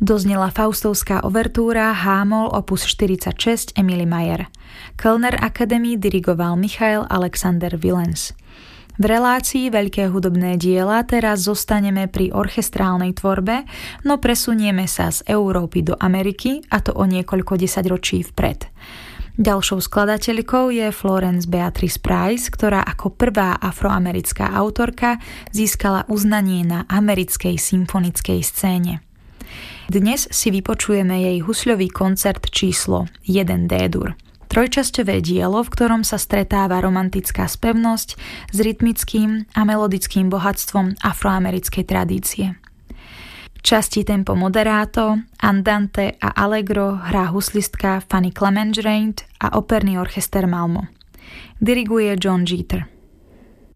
Doznela faustovská overtúra H-moll opus 46 Emily Mayer. Kellner Academy dirigoval Michael Alexander Willens. V relácii Veľké hudobné diela teraz zostaneme pri orchestrálnej tvorbe, no presunieme sa z Európy do Ameriky, a to o niekoľko desaťročí vpred. Ďalšou skladateľkou je Florence Beatrice Price, ktorá ako prvá afroamerická autorka získala uznanie na americkej symfonickej scéne. Dnes si vypočujeme jej husľový koncert číslo 1 D-dur. Trojčasťové dielo, v ktorom sa stretáva romantická spevnosť s rytmickým a melodickým bohatstvom afroamerickej tradície. Časti tempo moderato, andante a allegro hrá huslistka Fanny Clement-Reid a operný orchester Malmo. Diriguje John Jeter.